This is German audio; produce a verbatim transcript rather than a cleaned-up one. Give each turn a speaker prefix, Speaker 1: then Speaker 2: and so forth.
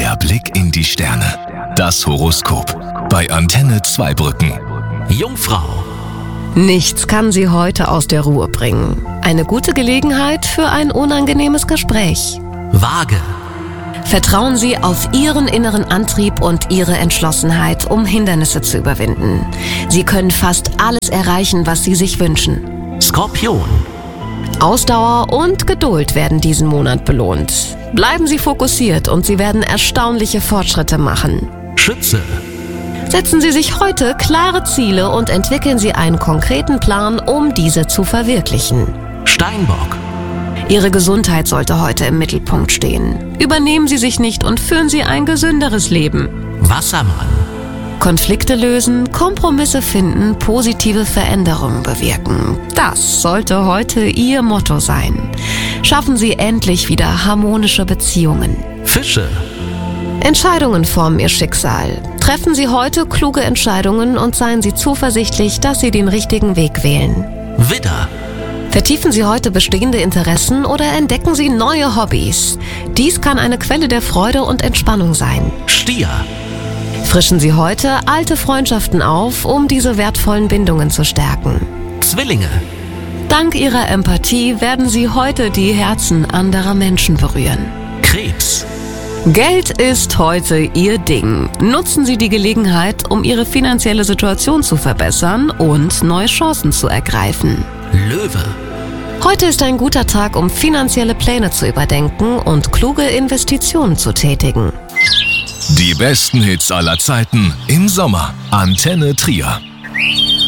Speaker 1: Der Blick in die Sterne. Das Horoskop. Bei Antenne Zweibrücken.
Speaker 2: Jungfrau.
Speaker 3: Nichts kann Sie heute aus der Ruhe bringen. Eine gute Gelegenheit für ein unangenehmes Gespräch.
Speaker 2: Waage.
Speaker 3: Vertrauen Sie auf Ihren inneren Antrieb und Ihre Entschlossenheit, um Hindernisse zu überwinden. Sie können fast alles erreichen, was Sie sich wünschen.
Speaker 2: Skorpion.
Speaker 3: Ausdauer und Geduld werden diesen Monat belohnt. Bleiben Sie fokussiert und Sie werden erstaunliche Fortschritte machen.
Speaker 2: Schütze.
Speaker 3: Setzen Sie sich heute klare Ziele und entwickeln Sie einen konkreten Plan, um diese zu verwirklichen.
Speaker 2: Steinbock.
Speaker 3: Ihre Gesundheit sollte heute im Mittelpunkt stehen. Übernehmen Sie sich nicht und führen Sie ein gesünderes Leben.
Speaker 2: Wassermann.
Speaker 3: Konflikte lösen, Kompromisse finden, positive Veränderungen bewirken. Das sollte heute Ihr Motto sein. Schaffen Sie endlich wieder harmonische Beziehungen.
Speaker 2: Fische.
Speaker 3: Entscheidungen formen Ihr Schicksal. Treffen Sie heute kluge Entscheidungen und seien Sie zuversichtlich, dass Sie den richtigen Weg wählen.
Speaker 2: Widder.
Speaker 3: Vertiefen Sie heute bestehende Interessen oder entdecken Sie neue Hobbys. Dies kann eine Quelle der Freude und Entspannung sein.
Speaker 2: Stier.
Speaker 3: Frischen Sie heute alte Freundschaften auf, um diese wertvollen Bindungen zu stärken.
Speaker 2: Zwillinge.
Speaker 3: Dank Ihrer Empathie werden Sie heute die Herzen anderer Menschen berühren.
Speaker 2: Krebs.
Speaker 3: Geld ist heute Ihr Ding. Nutzen Sie die Gelegenheit, um Ihre finanzielle Situation zu verbessern und neue Chancen zu ergreifen.
Speaker 2: Löwe.
Speaker 3: Heute ist ein guter Tag, um finanzielle Pläne zu überdenken und kluge Investitionen zu tätigen.
Speaker 1: Die besten Hits aller Zeiten im Sommer. Antenne Trier.